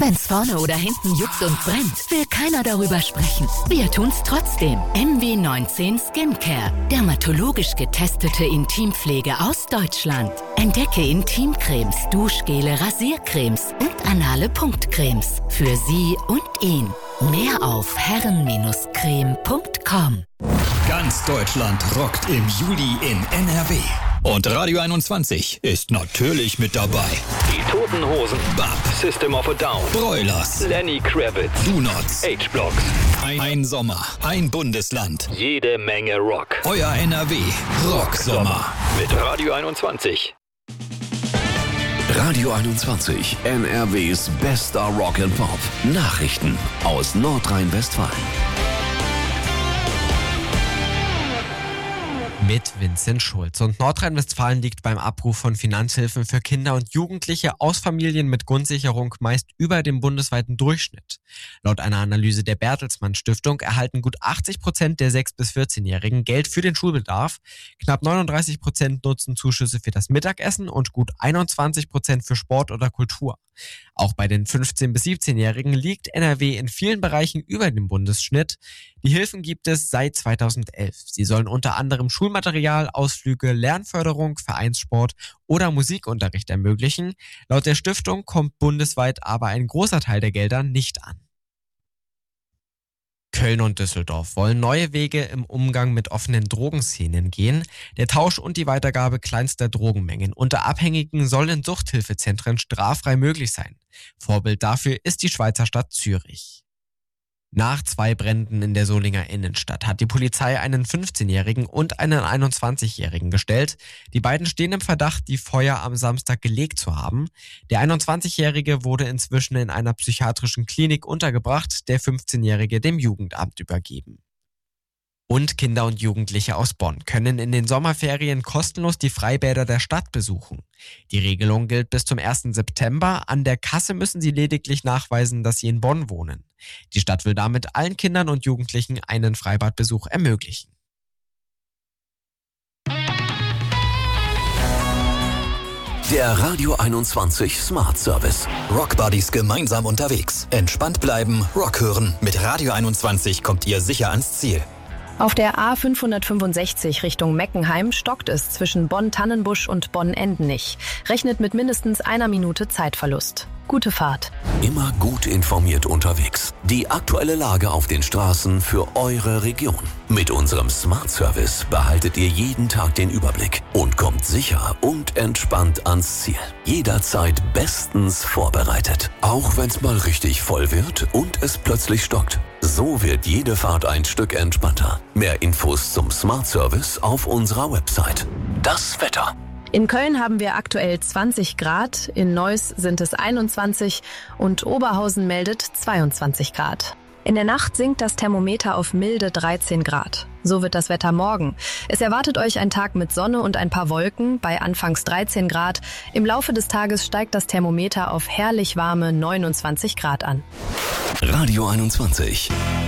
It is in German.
Wenn's vorne oder hinten juckt und brennt, will keiner darüber sprechen. Wir tun's trotzdem. MW19 Skincare. Dermatologisch getestete Intimpflege aus Deutschland. Entdecke Intimcremes, Duschgele, Rasiercremes und anale Punktcremes. Für Sie und ihn. Mehr auf herren-creme.com. Ganz Deutschland rockt im Juli in NRW. Und Radio 21 ist natürlich mit dabei. Die Toten Hosen, BAP, System of a Down, Broilers, Lenny Kravitz, Do Nots, H-Blocks. ein Sommer, ein Bundesland. Jede Menge Rock. Euer NRW Rocksommer. Mit Radio 21. Radio 21, NRWs bester Rock and Pop. Nachrichten aus Nordrhein-Westfalen. Mit Vincent Schulz. Und Nordrhein-Westfalen liegt beim Abruf von Finanzhilfen für Kinder und Jugendliche aus Familien mit Grundsicherung meist über dem bundesweiten Durchschnitt. Laut einer Analyse der Bertelsmann Stiftung erhalten gut 80% der 6- bis 14-Jährigen Geld für den Schulbedarf, knapp 39% nutzen Zuschüsse für das Mittagessen und gut 21% für Sport oder Kultur. Auch bei den 15- bis 17-Jährigen liegt NRW in vielen Bereichen über dem Bundesschnitt. Die Hilfen gibt es seit 2011. Sie sollen unter anderem Schulmaterial, Ausflüge, Lernförderung, Vereinssport oder Musikunterricht ermöglichen. Laut der Stiftung kommt bundesweit aber ein großer Teil der Gelder nicht an. Köln und Düsseldorf wollen neue Wege im Umgang mit offenen Drogenszenen gehen. Der Tausch und die Weitergabe kleinster Drogenmengen unter Abhängigen soll in Suchthilfezentren straffrei möglich sein. Vorbild dafür ist die Schweizer Stadt Zürich. Nach 2 Bränden in der Solinger Innenstadt hat die Polizei einen 15-Jährigen und einen 21-Jährigen gestellt. Die beiden stehen im Verdacht, die Feuer am Samstag gelegt zu haben. Der 21-Jährige wurde inzwischen in einer psychiatrischen Klinik untergebracht, der 15-Jährige dem Jugendamt übergeben. Und Kinder und Jugendliche aus Bonn können in den Sommerferien kostenlos die Freibäder der Stadt besuchen. Die Regelung gilt bis zum 1. September. An der Kasse müssen sie lediglich nachweisen, dass sie in Bonn wohnen. Die Stadt will damit allen Kindern und Jugendlichen einen Freibadbesuch ermöglichen. Der Radio 21 Smart Service. Rockbuddies gemeinsam unterwegs. Entspannt bleiben, Rock hören. Mit Radio 21 kommt ihr sicher ans Ziel. Auf der A565 Richtung Meckenheim stockt es zwischen Bonn-Tannenbusch und Bonn-Endenich. Rechnet mit mindestens 1 Minute Zeitverlust. Gute Fahrt. Immer gut informiert unterwegs. Die aktuelle Lage auf den Straßen für eure Region. Mit unserem Smart Service behaltet ihr jeden Tag den Überblick und kommt sicher und entspannt ans Ziel. Jederzeit bestens vorbereitet. Auch wenn es mal richtig voll wird und es plötzlich stockt. So wird jede Fahrt ein Stück entspannter. Mehr Infos zum Smart Service auf unserer Website. Das Wetter. In Köln haben wir aktuell 20 Grad, in Neuss sind es 21 und Oberhausen meldet 22 Grad. In der Nacht sinkt das Thermometer auf milde 13 Grad. So wird das Wetter morgen. Es erwartet euch ein Tag mit Sonne und ein paar Wolken bei anfangs 13 Grad. Im Laufe des Tages steigt das Thermometer auf herrlich warme 29 Grad an. Radio 21.